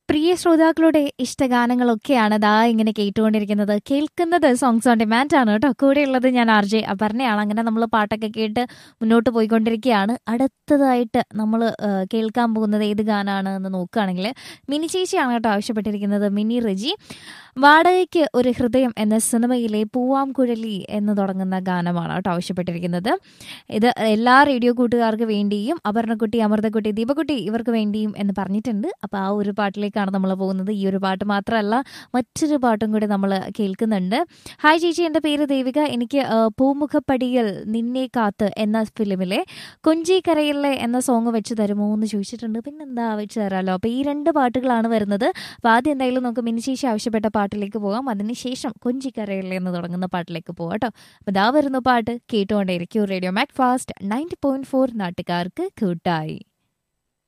പ്രിയ ശ്രോതാക്കളുടെ ഇഷ്ടഗാനങ്ങളൊക്കെയാണ് ദാ ഇങ്ങനെ കേട്ടുകൊണ്ടിരിക്കുന്നത്. കേൾക്കുന്നത് സോങ്സ് ഓൺ ഡിമാൻഡ് ആണ് കേട്ടോ. കൂടെയുള്ളത് ഞാൻ ആർ ജെ അപർണയാണ്. അങ്ങനെ നമ്മൾ പാട്ടൊക്കെ കേട്ട് മുന്നോട്ട് പോയിക്കൊണ്ടിരിക്കുകയാണ്. അടുത്തതായിട്ട് നമ്മൾ കേൾക്കാൻ പോകുന്നത് ഏത് ഗാനമാണ് എന്ന് നോക്കുകയാണെങ്കിൽ മിനി ചേച്ചിയാണ് കേട്ടോ ആവശ്യപ്പെട്ടിരിക്കുന്നത്. മിനി റെജി വാടകയ്ക്ക് ഒരു ഹൃദയം എന്ന സിനിമയിലെ പൂവാം കുഴലി എന്ന് തുടങ്ങുന്ന ഗാനമാണ് കേട്ടോ ആവശ്യപ്പെട്ടിരിക്കുന്നത്. ഇത് എല്ലാ റേഡിയോ കൂട്ടുകാർക്ക് വേണ്ടിയും അപർണക്കുട്ടി, അമൃതക്കുട്ടി, ദീപക്കുട്ടി ഇവർക്ക് വേണ്ടിയും എന്ന് പറഞ്ഞിട്ടുണ്ട്. അപ്പോൾ ആ ഒരു പാട്ടിലേക്കാണ് നമ്മൾ പോകുന്നത്. ഈ ഒരു പാട്ട് മാത്രമല്ല, മറ്റൊരു പാട്ടും കൂടി നമ്മൾ കേൾക്കുന്നുണ്ട്. ഹായ് ചേച്ചി, എൻ്റെ പേര് ദേവിക. എനിക്ക് പൂമുഖപ്പടിയിൽ നിന്നെ കാത്ത് എന്ന ഫിലിമിലെ കൊഞ്ചി കരയിലെ എന്ന സോങ് വെച്ച് തരുമോ എന്ന് ചോദിച്ചിട്ടുണ്ട്. പിന്നെന്താ, വെച്ച് തരാമല്ലോ. അപ്പോൾ ഈ രണ്ട് പാട്ടുകളാണ് വരുന്നത്. അപ്പോൾ ആദ്യം എന്തായാലും നമുക്ക് മിനിശേഷി ആവശ്യപ്പെട്ട പാട്ടിലേക്ക് പോകാം. അതിനുശേഷം കൊഞ്ചി കരയിലെ എന്ന് തുടങ്ങുന്ന പാട്ടിലേക്ക് പോകാം കേട്ടോ. അപ്പോൾ ഇതാ വരുന്ന പാട്ട് കേട്ടുകൊണ്ടേയിരിക്കും. റേഡിയോ മാക് ഫാസ്റ്റ് 90.4 നാട്ടുകാർക്ക് കൂട്ടായി.